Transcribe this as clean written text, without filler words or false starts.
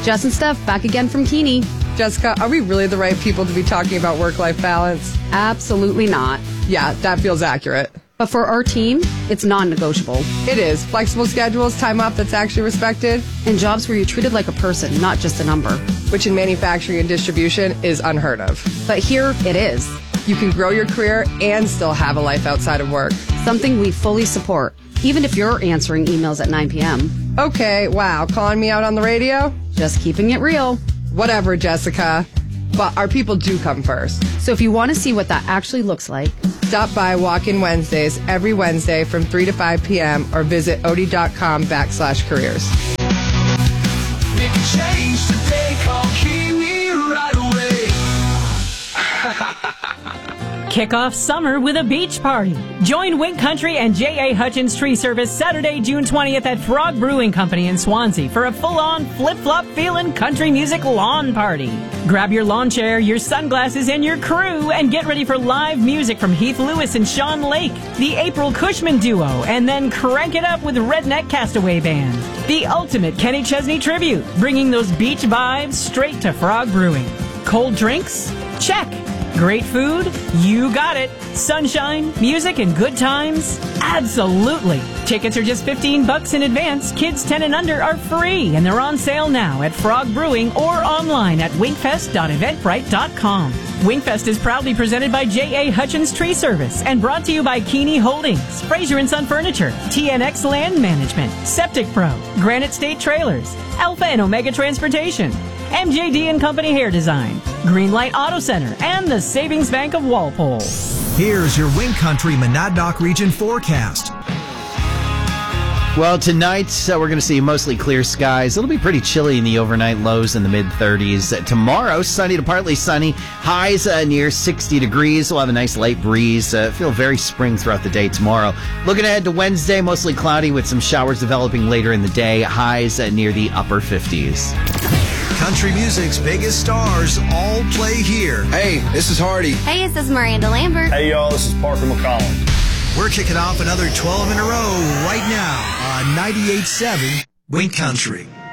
Jess and Steph, back again from Keeney. Jessica, are we really the right people to be talking about work-life balance? Absolutely not. Yeah, that feels accurate. But for our team, it's non-negotiable. It is. Flexible schedules, time off that's actually respected. And jobs where you're treated like a person, not just a number. Which in manufacturing and distribution is unheard of. But here, it is. You can grow your career and still have a life outside of work. Something we fully support, even if you're answering emails at 9 p.m. Okay, wow, calling me out on the radio? Just keeping it real. Whatever, Jessica. But our people do come first. So if you want to see what that actually looks like, stop by Walk-In Wednesdays every Wednesday from 3 to 5 p.m. or visit Odie.com/careers. Make a change today, call Kiwi right away. Kick off summer with a beach party. Join Wink Country and J.A. Hutchins Tree Service Saturday, June 20th at Frog Brewing Company in Swansea for a full-on, flip-flop feeling country music lawn party. Grab your lawn chair, your sunglasses, and your crew and get ready for live music from Heath Lewis and Sean Lake, the April Cushman Duo, and then crank it up with Redneck Castaway Band. The ultimate Kenny Chesney tribute, bringing those beach vibes straight to Frog Brewing. Cold drinks? Check. Great food? You got it. Sunshine, music, and good times? Absolutely. Tickets are just $15 in advance. Kids 10 and under are free, and they're on sale now at Frog Brewing or online at winkfest.eventbrite.com. Winkfest is proudly presented by J.A. Hutchins Tree Service and brought to you by Keeney Holdings, Fraser & Son Furniture, TNX Land Management, Septic Pro, Granite State Trailers, Alpha and Omega Transportation, MJD and Company Hair Design, Greenlight Auto Center, and the Savings Bank of Walpole. Here's your Wink Country Monadnock region forecast. Well, tonight we're going to see mostly clear skies. It'll be pretty chilly in the overnight lows in the mid-30s. Tomorrow, sunny to partly sunny. Highs near 60 degrees. We'll have a nice light breeze. Feel very spring throughout the day tomorrow. Looking ahead to Wednesday, mostly cloudy with some showers developing later in the day. Highs near the upper 50s. Country music's biggest stars all play here. Hey, this is Hardy. Hey, this is Miranda Lambert. Hey, y'all, this is Parker McCollum. We're kicking off another 12 in a row right now on 98.7 Wink Country.